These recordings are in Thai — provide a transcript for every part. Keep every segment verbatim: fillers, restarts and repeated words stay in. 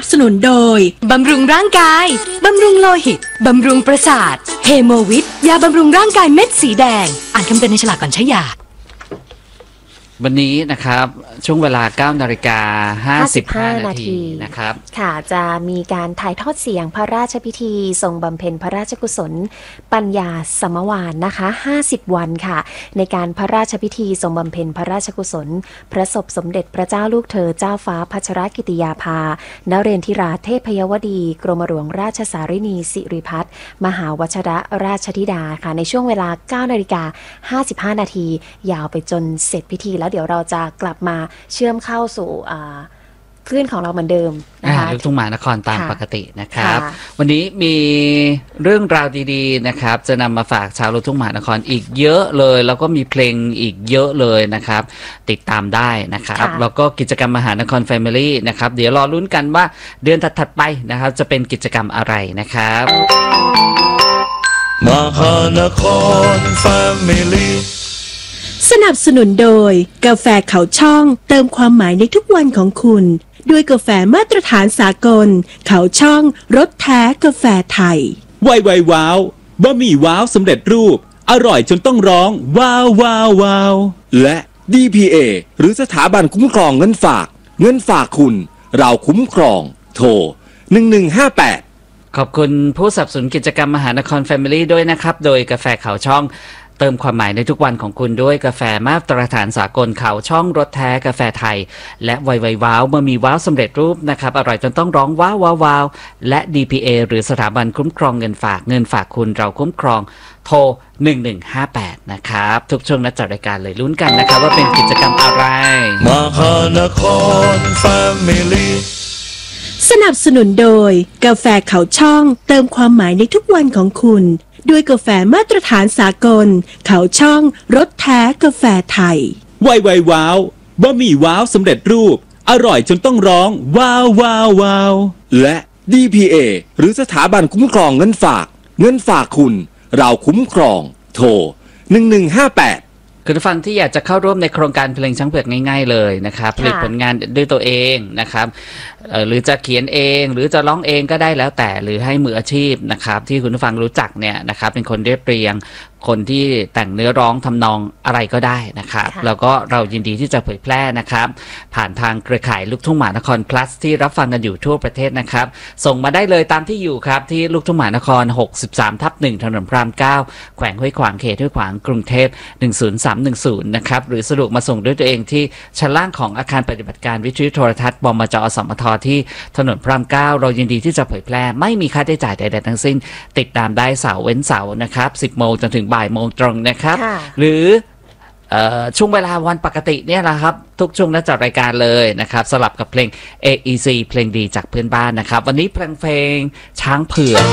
บสนุนโดยบำรุงร่างกายบำรุงโลหิตบำรุงประสาทเฮโมวิทยาบำรุงร่างกายเม็ดสีแดงอ่านคำเตือนในฉลากก่อนใช้ยาวันนี้นะครับช่วงเวลา เก้านาฬิกาห้าสิบห้า นาทีนะครับค่ะจะมีการถ่ายทอดเสียงพระราชพิธีทรงบำเพ็ญพระราชกุศลปัญญาสมวานนะคะห้าสิบวันค่ะในการพระราชพิธีทรงบำเพ็ญพระราชกุศลพระศพสมเด็จพระเจ้าลูกเธอเจ้าฟ้าพัชรกิติยาภานเรนทิราเทพยวดีกรมหลวงราชสารินีสิริพัฒน์มหาวชรราชธิดาค่ะในช่วงเวลา เก้านาฬิกาห้าสิบห้า นาทียาวไปจนเสร็จพิธีแล้วเดี๋ยวเราจะกลับมาเชื่อมเข้าสู่คลื่นของเราเหมือนเดิมนะคะลูกทุ่งมหานครตามปกตินะครับวันนี้มีเรื่องราวดีๆนะครับจะนำมาฝากชาวลูกทุ่งมหานครอีกเยอะเลยแล้วก็มีเพลงอีกเยอะเลยนะครับติดตามได้นะครับแล้วก็กิจกรรมมหานคร Family นะครับเดี๋ยวรอลุ้นกันว่าเดือนถัดๆไปนะครับจะเป็นกิจกรรมอะไรนะครับมหานคร Family สนับสนุนโดยกาแฟเขาช่องเติมความหมายในทุกวันของคุณด้วยกาแฟมาตรฐานสากลเขาช่องรสแท้กาแฟไทยไวไวว้าวบะหมี่ว้าวสำเร็จรูปอร่อยจนต้องร้องว้าวว้าวว้าวและ ดี พี เอ หรือสถาบันคุ้มครองเงินฝากเงินฝากคุณเราคุ้มครองโทรหนึ่งหนึ่งห้าแปดขอบคุณผู้สนับสนุนกิจกรรมมหานคร Family ด้วยนะครับโดยกาแฟเขาช่องเติมความหมายในทุกวันของคุณด้วยกาแฟมาตรฐานสากลเขาช่องรสแท้กาแฟไทยและไวไวว้าวเมื่อมีว้าวสำเร็จรูปนะครับอร่อยจนต้องร้องว้าวว้าวว้าวและ ดี พี เอ หรือสถาบันคุ้มครองเงินฝากเงินฝากคุณเราคุ้มครองโทรหนึ่งหนึ่งห้าแปดนะครับทุกช่วงนัดจัดรายการเลยลุ้นกันนะครับว่าเป็นกิจกรรมอะไรมหานคร Family สนับสนุนโดยกาแฟเขาช่องเติมความหมายในทุกวันของคุณด้วยกาแฟมาตรฐานสากลเขาช่องรสแท้กาแฟไทยไวไวว้าวบะหมี่ว้าวสำเร็จรูปอร่อยจนต้องร้องว้าวว้าวว้าวและ ดี พี เอ หรือสถาบันคุ้มครองเงินฝากเงินฝากคุณเราคุ้มครองโทรหนึ่งหนึ่งห้าแปดคุณผู้ฟังที่อยากจะเข้าร่วมในโครงการเพลงช้างเผือกง่ายๆเลยนะครับผลิตผลงานด้วยตัวเองนะครับหรือจะเขียนเองหรือจะร้องเองก็ได้แล้วแต่หรือให้มืออาชีพนะครับที่คุณผู้ฟังรู้จักเนี่ยนะครับเป็นคนเรียบเรียงคนที่แต่งเนื้อร้องทำนองอะไรก็ได้นะครับแล้วก็เรายินดีที่จะเผยแพร่นะครับผ่านทางเครือข่ายลูกทุ่งมหานคร plus ที่รับฟังกันอยู่ทั่วประเทศนะครับส่งมาได้เลยตามที่อยู่ครับที่ลูกทุ่งมหานครหกสิบสามทับหนึ่งถนนพระรามเก้าแขวงห้วยขวางเขตห้วยขวางกรุงเทพหนึ่งศูนย์สามหนึ่งศูนย์นะครับหรือสะดวกมาส่งด้วยตัวเองที่ชั้นล่างของอาคารปฏิบัติการวิทยุโทรทัศน์บมจ.สมท.ที่ถนนพระรามเก้าเรายินดีที่จะเผยแพร่ไม่มีค่าใช้จ่ายใดๆทั้งสิ้นติดตามได้เสาร์เว้นเสาร์นะครับสิบโมงจนถึงบ่ายโมงตรงนะครับหรือช่วงเวลาวันปกติเนี่ยแหละครับทุกช่วงนัดจัดรายการเลยนะครับสลับกับเพลง เอ อี ซี เพลงดีจากเพื่อนบ้านนะครับวันนี้เพลงเพลงช้างเผือก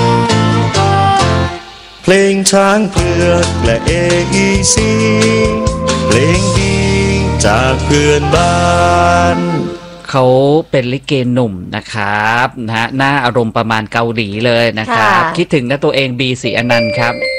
เพลงช้างเผือกและ เอ อี ซี เพลงดีจากเพื่อนบ้านเขาเป็นลิเกหนุ่มนะครับนะฮะหน้าอารมณ์ประมาณเกาหลีเลยนะครับคิดถึงนะตัวเองบีศรีอนันต์ครับ